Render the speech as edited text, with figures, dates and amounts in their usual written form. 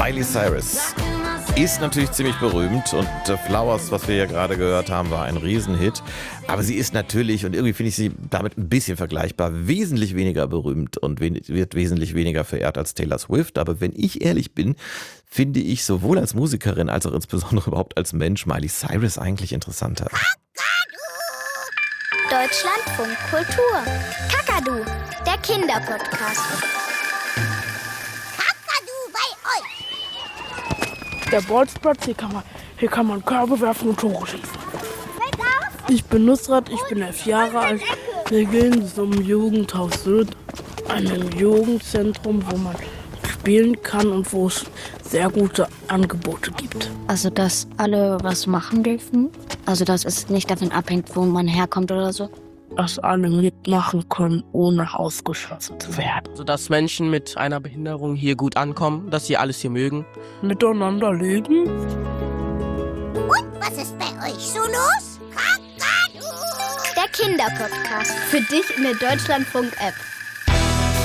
Miley Cyrus ist natürlich ziemlich berühmt und Flowers, was wir ja gerade gehört haben, war ein Riesenhit. Aber sie ist natürlich, und irgendwie finde ich sie damit ein bisschen vergleichbar, wesentlich weniger berühmt und wird wesentlich weniger verehrt als Taylor Swift. Aber wenn ich ehrlich bin, finde ich sowohl als Musikerin als auch insbesondere überhaupt als Mensch Miley Cyrus eigentlich interessanter. Deutschlandfunk Kultur. Kakadu, der Kinderpodcast. Der Bolzplatz, hier kann man Körbe werfen und Tore schießen. Ich bin Nusrat, ich bin 11 Jahre alt. Wir gehen zum Jugendhaus Sylt, einem Jugendzentrum, wo man spielen kann und wo es sehr gute Angebote gibt. Also, dass alle was machen dürfen. Also, dass es nicht davon abhängt, wo man herkommt oder so. Dass alle mitmachen können, ohne ausgeschlossen zu werden. Also, dass Menschen mit einer Behinderung hier gut ankommen, dass sie alles hier mögen. Miteinander leben. Und was ist bei euch so los? Kakadu! Der Kinderpodcast. Für dich in der Deutschlandfunk-App.